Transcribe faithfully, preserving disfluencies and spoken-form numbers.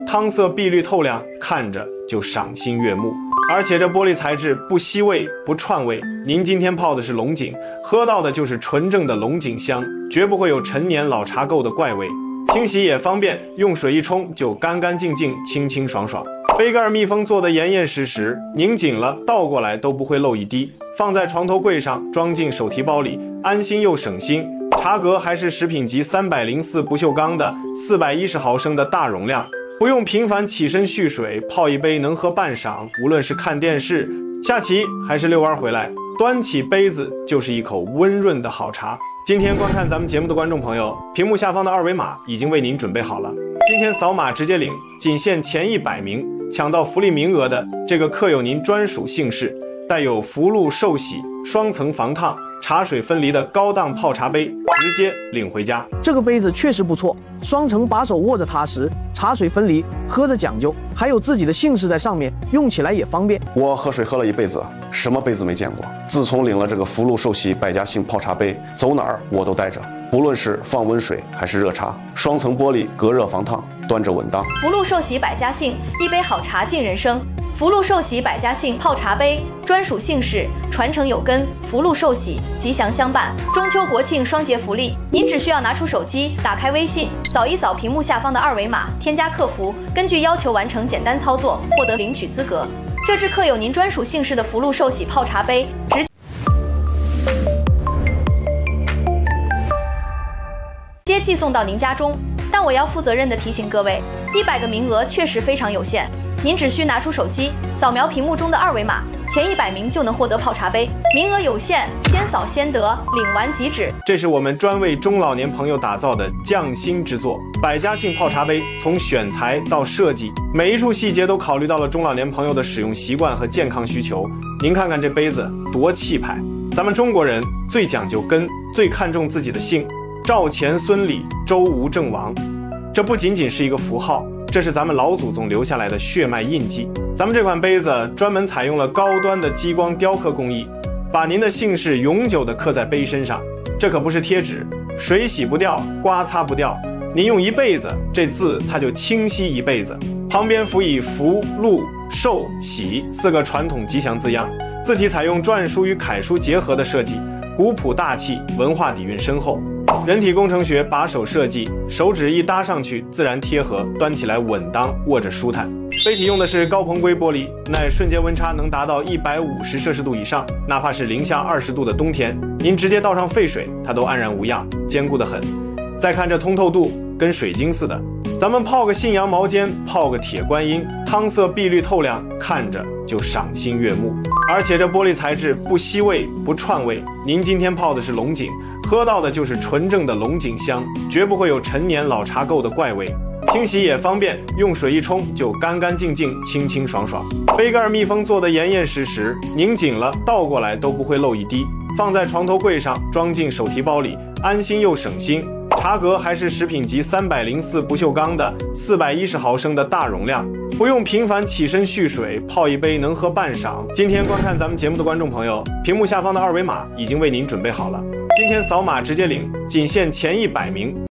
汤色碧绿透亮，看着就赏心悦目。而且这玻璃材质不吸味不串味，您今天泡的是龙井，喝到的就是纯正的龙井香，绝不会有陈年老茶垢的怪味。清洗也方便，用水一冲就干干净净、清清爽爽。杯盖密封做得严严实实，拧紧了倒过来都不会漏一滴。放在床头柜上，装进手提包里，安心又省心。茶格还是食品级三百零四不锈钢的四百一十毫升的大容量，不用频繁起身蓄水，泡一杯能喝半晌。无论是看电视、下棋还是遛弯回来，端起杯子就是一口温润的好茶。今天观看咱们节目的观众朋友，屏幕下方的二维码已经为您准备好了。今天扫码直接领，仅限前一百名抢到福利名额的这个刻有您专属姓氏、带有福禄寿喜、双层防烫、茶水分离的高档泡茶杯，直接领回家。 这个杯子确实不错，双层把手握着踏实，茶水分离，喝着讲究，还有自己的姓氏在上面，用起来也方便。 我喝水喝了一辈子，什么杯子没见过？自从领了这个福禄寿喜百家姓泡茶杯，走哪儿我都带着，不论是放温水还是热茶，双层玻璃隔热防烫，端着稳当。 福禄寿喜百家姓，一杯好茶敬人生。福禄寿喜百家姓泡茶杯，专属姓氏，传承有根，福禄寿喜，吉祥相伴。中秋国庆双节福利，您只需要拿出手机，打开微信，扫一扫屏幕下方的二维码，添加客服，根据要求完成简单操作，获得领取资格。这支刻有您专属姓氏的福禄寿喜泡茶杯，直接寄送到您家中。但我要负责任地提醒各位，一百个名额确实非常有限。您只需拿出手机，扫描屏幕中的二维码，前一百名就能获得泡茶杯，名额有限，先扫先得，领完即止。 这是我们专为中老年朋友打造的匠心之作，百家姓泡茶杯，从选材到设计，每一处细节都考虑到了中老年朋友的使用习惯和健康需求。您看看这杯子多气派！咱们中国人最讲究根，最看重自己的姓，赵钱孙李周吴郑王，这不仅仅是一个符号，这是咱们老祖宗留下来的血脉印记。咱们这款杯子专门采用了高端的激光雕刻工艺，把您的姓氏永久地刻在杯身上。这可不是贴纸，水洗不掉，刮擦不掉，您用一辈子，这字它就清晰一辈子。旁边辅以福、禄、寿、喜四个传统吉祥字样，字体采用篆书与楷书结合的设计，古朴大气，文化底蕴深厚。人体工程学把手设计，手指一搭上去自然贴合，端起来稳当，握着舒坦。杯体用的是高硼硅玻璃，耐瞬间温差能达到一百五十摄氏度以上，哪怕是零下二十度的冬天，您直接倒上沸水，它都安然无恙，坚固得很。再看这通透度，跟水晶似的。咱们泡个信阳毛尖，泡个铁观音，汤色碧绿透亮，看着就赏心悦目。而且这玻璃材质不吸味不串味，您今天泡的是龙井，喝到的就是纯正的龙井香，绝不会有陈年老茶垢的怪味。清洗也方便，用水一冲就干干净净、清清爽爽。杯盖密封做得严严实实，拧紧了倒过来都不会漏一滴。放在床头柜上，装进手提包里，安心又省心。茶格还是食品级三百零四不锈钢的四百一十毫升的大容量，不用频繁起身蓄水，泡一杯能喝半晌。今天观看咱们节目的观众朋友，屏幕下方的二维码已经为您准备好了。今天扫码直接领，仅限前一百名。